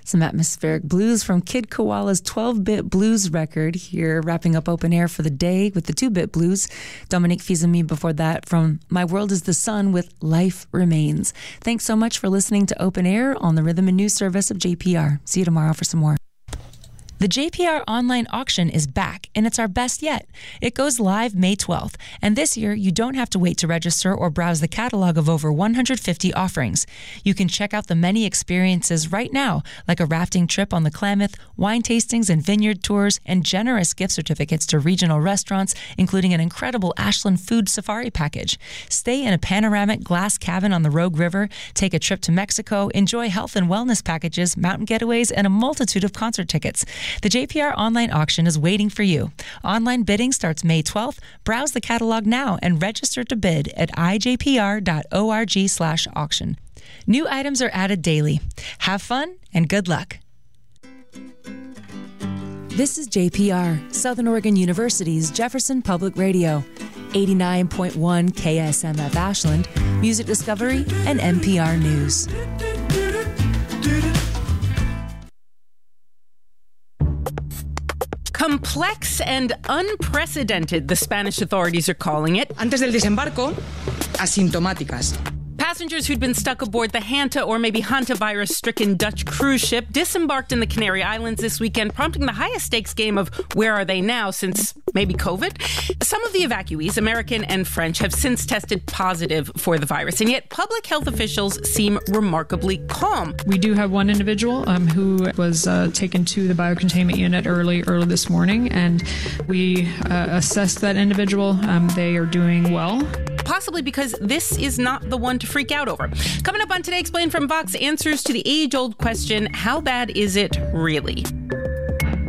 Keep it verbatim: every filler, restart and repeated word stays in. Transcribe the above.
Some atmospheric blues from Kid Koala's twelve-bit blues record here, wrapping up Open Air for the day with the two-bit blues. Dominique Fils-Aimé before that from My World is the Sun with Life Remains. Thanks so much for listening to Open Air on the Rhythm and News Service of J P R. See you tomorrow for some more. The J P R online auction is back, and it's our best yet. It goes live May twelfth, and this year you don't have to wait to register or browse the catalog of over one hundred fifty offerings. You can check out the many experiences right now, like a rafting trip on the Klamath, wine tastings and vineyard tours, and generous gift certificates to regional restaurants, including an incredible Ashland food safari package. Stay in a panoramic glass cabin on the Rogue River, take a trip to Mexico, enjoy health and wellness packages, mountain getaways, and a multitude of concert tickets. The J P R online auction is waiting for you. Online bidding starts May twelfth. Browse the catalog now and register to bid at i j p r dot org slash auction. New items are added daily. Have fun and good luck. This is J P R, Southern Oregon University's Jefferson Public Radio. eighty-nine point one K S M F Ashland, Music Discovery, and N P R News. Complex and unprecedented, the Spanish authorities are calling it. Antes del desembarco, asintomáticas. Passengers who'd been stuck aboard the Hanta or maybe hantavirus-stricken Dutch cruise ship disembarked in the Canary Islands this weekend, prompting the highest stakes game of where are they now since maybe COVID? Some of the evacuees, American and French, have since tested positive for the virus, and yet public health officials seem remarkably calm. We do have one individual um, who was uh, taken to the biocontainment unit early, early this morning, and we uh, assessed that individual. Um, they are doing well. Possibly because this is not the one to freak out over. Coming up on Today Explained from Vox, answers to the age-old question, how bad is it really?